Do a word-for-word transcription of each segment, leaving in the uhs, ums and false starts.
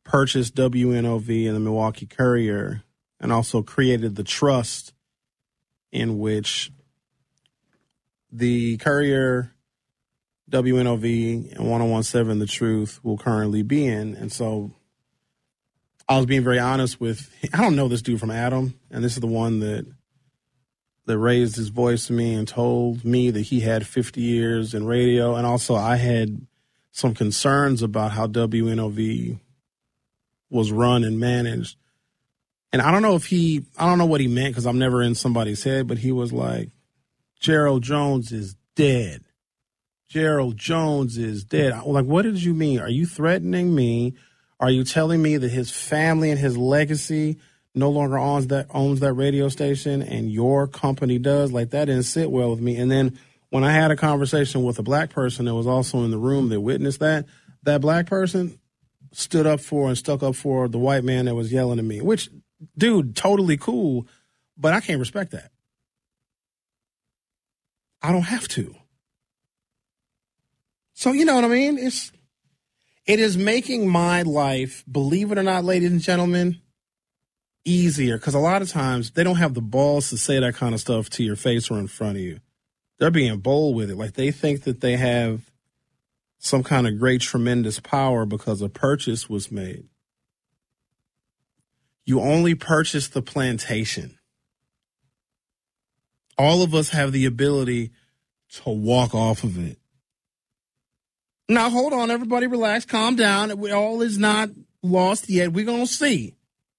purchased W N O V and the Milwaukee Courier and also created the trust in which the Courier, W N O V, and ten seventeen The Truth will currently be in. And so I was being very honest with, I don't know this dude from Adam, and this is the one that that raised his voice to me and told me that he had fifty years in radio. And also I had some concerns about how W N O V was run and managed. And I don't know if he, I don't know what he meant because I'm never in somebody's head, but he was like, Gerald Jones is dead. Gerald Jones is dead. I was like, what did you mean? Are you threatening me? Are you telling me that his family and his legacy no longer owns that owns that radio station and your company does? Like, that didn't sit well with me. And then when I had a conversation with a black person that was also in the room that witnessed that, that black person stood up for and stuck up for the white man that was yelling at me, which, dude, totally cool, but I can't respect that. I don't have to. So, you know what I mean? It's, it is making my life, believe it or not, ladies and gentlemen, easier, because a lot of times they don't have the balls to say that kind of stuff to your face or in front of you. They're being bold with it. Like, they think that they have some kind of great, tremendous power because a purchase was made. You only purchase the plantation. All of us have the ability to walk off of it. Now, hold on, everybody, relax, calm down. All is not lost yet. We're going to see.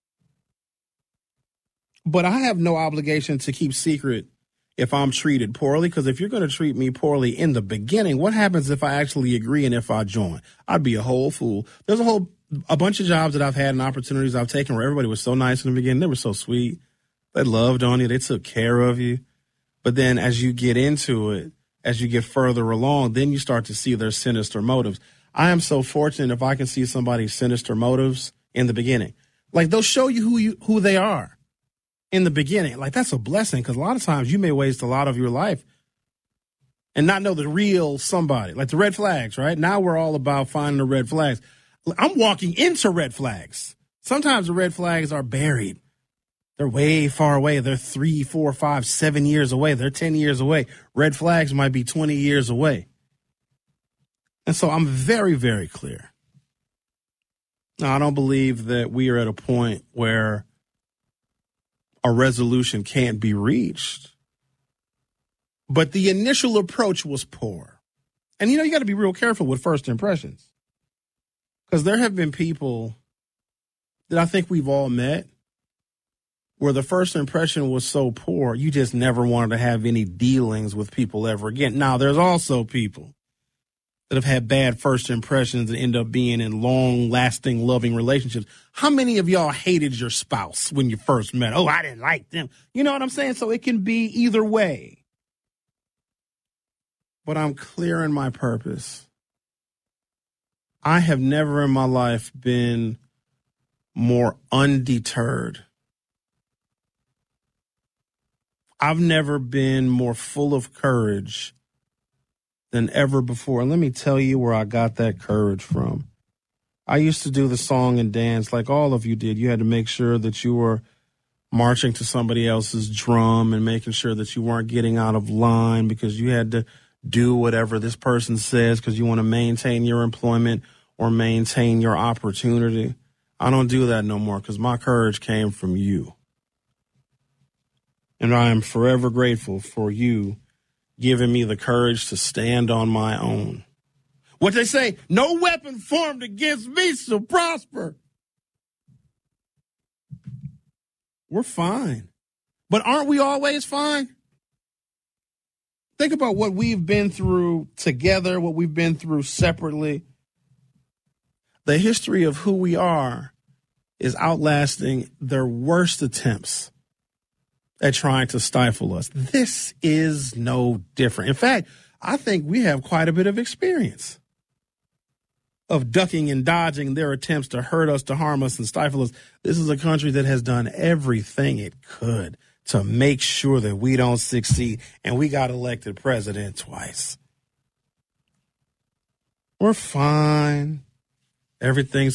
But I have no obligation to keep secret if I'm treated poorly, because if you're going to treat me poorly in the beginning, what happens if I actually agree and if I join? I'd be a whole fool. There's a whole a bunch of jobs that I've had and opportunities I've taken where everybody was so nice in the beginning. They were so sweet. They loved on you. They took care of you. But then as you get into it, as you get further along, then you start to see their sinister motives. I am so fortunate if I can see somebody's sinister motives in the beginning. Like, they'll show you who you who they are in the beginning. Like, that's a blessing, because a lot of times you may waste a lot of your life and not know the real somebody. Like the red flags, right? Now we're all about finding the red flags. I'm walking into red flags. Sometimes the red flags are buried. They're way far away. They're three, four, five, seven years away. They're ten years away. Red flags might be twenty years away. And so I'm very, very clear. Now, I don't believe that we are at a point where a resolution can't be reached. But the initial approach was poor. And, you know, you got to be real careful with first impressions, because there have been people that I think we've all met where the first impression was so poor, you just never wanted to have any dealings with people ever again. Now, there's also people that have had bad first impressions and end up being in long-lasting, loving relationships. How many of y'all hated your spouse when you first met? Oh, I didn't like them. You know what I'm saying? So it can be either way. But I'm clear in my purpose. I have never in my life been more undeterred. I've never been more full of courage than ever before. And let me tell you where I got that courage from. I used to do the song and dance like all of you did. You had to make sure that you were marching to somebody else's drum and making sure that you weren't getting out of line because you had to do whatever this person says because you want to maintain your employment or maintain your opportunity. I don't do that no more because my courage came from you. And I am forever grateful for you giving me the courage to stand on my own. What they say, no weapon formed against me shall prosper. We're fine. But aren't we always fine? Think about what we've been through together, what we've been through separately. The history of who we are is outlasting their worst attempts at trying to stifle us. This is no different. In fact, I think we have quite a bit of experience of ducking and dodging their attempts to hurt us, to harm us, and stifle us. This is a country that has done everything it could to make sure that we don't succeed, and we got elected president twice. We're fine. Everything's